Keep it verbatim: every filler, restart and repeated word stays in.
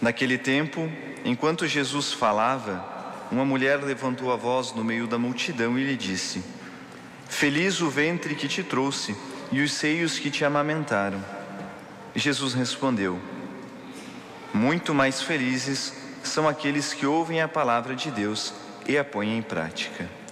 Naquele tempo, enquanto Jesus falava, uma mulher levantou a voz no meio da multidão e lhe disse: Feliz o ventre que te trouxe e os seios que te amamentaram. Jesus respondeu: Muito mais felizes são aqueles que ouvem a palavra de Deus e a põem em prática.